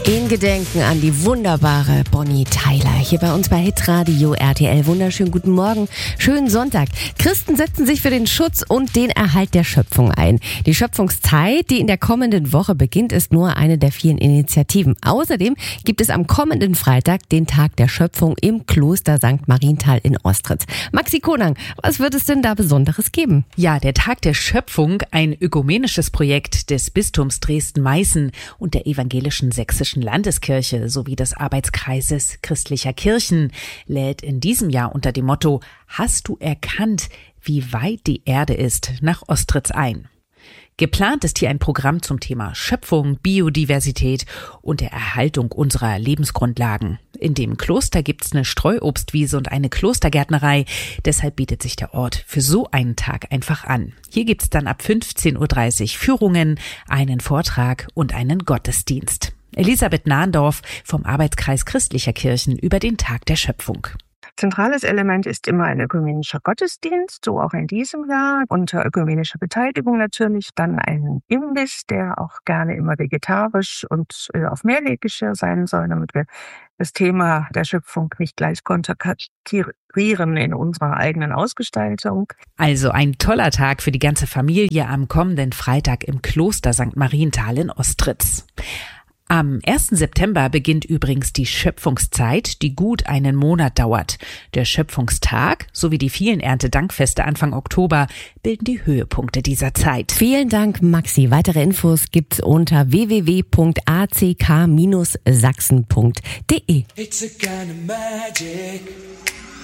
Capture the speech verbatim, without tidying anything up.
In Gedenken an die wunderbare Bonnie Tyler hier bei uns bei Hitradio R T L. Wunderschönen guten Morgen, schönen Sonntag. Christen setzen sich für den Schutz und den Erhalt der Schöpfung ein. Die Schöpfungszeit, die in der kommenden Woche beginnt, ist nur eine der vielen Initiativen. Außerdem gibt es am kommenden Freitag den Tag der Schöpfung im Kloster Sankt Marienthal in Ostritz. Maxi Konang, was wird es denn da Besonderes geben? Ja, der Tag der Schöpfung, ein ökumenisches Projekt des Bistums Dresden-Meißen und der evangelischen sächsischen Landeskirche sowie des Arbeitskreises christlicher Kirchen, lädt in diesem Jahr unter dem Motto „Hast du erkannt, wie weit die Erde ist?" nach Ostritz ein. Geplant ist hier ein Programm zum Thema Schöpfung, Biodiversität und der Erhaltung unserer Lebensgrundlagen. In dem Kloster gibt's eine Streuobstwiese und eine Klostergärtnerei. Deshalb bietet sich der Ort für so einen Tag einfach an. Hier gibt's dann ab fünfzehn Uhr dreißig Führungen, einen Vortrag und einen Gottesdienst. Elisabeth Nahndorf vom Arbeitskreis christlicher Kirchen über den Tag der Schöpfung. Zentrales Element ist immer ein ökumenischer Gottesdienst, so auch in diesem Jahr, unter ökumenischer Beteiligung natürlich. Dann ein Imbiss, der auch gerne immer vegetarisch und äh, auf Mehrweggeschirr sein soll, damit wir das Thema der Schöpfung nicht gleich konterkarieren in unserer eigenen Ausgestaltung. Also ein toller Tag für die ganze Familie am kommenden Freitag im Kloster Sankt Marienthal in Ostritz. Am ersten September beginnt übrigens die Schöpfungszeit, die gut einen Monat dauert. Der Schöpfungstag sowie die vielen Erntedankfeste Anfang Oktober bilden die Höhepunkte dieser Zeit. Vielen Dank, Maxi. Weitere Infos gibt's unter w w w punkt a c k Bindestrich sachsen punkt d e. It's a kind of magic.